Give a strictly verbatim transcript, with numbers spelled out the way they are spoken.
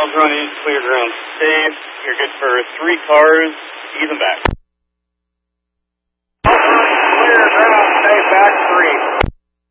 miles running, clear ground safe. You're good for three cars, ease them back.